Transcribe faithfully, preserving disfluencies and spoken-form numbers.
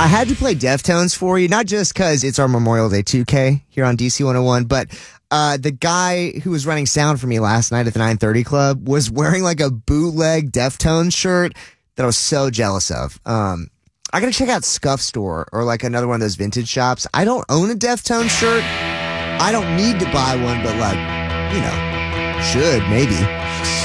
I had to play Deftones for you, not just because it's our Memorial Day two K here on D C one oh one, but uh, the guy who was running sound for me last night at the nine thirty Club was wearing like a bootleg Deftones shirt that I was so jealous of. Um, I gotta check out Scuff Store or like another one of those vintage shops. I don't own a Deftones shirt. I don't need to buy one, but like, you know, should maybe.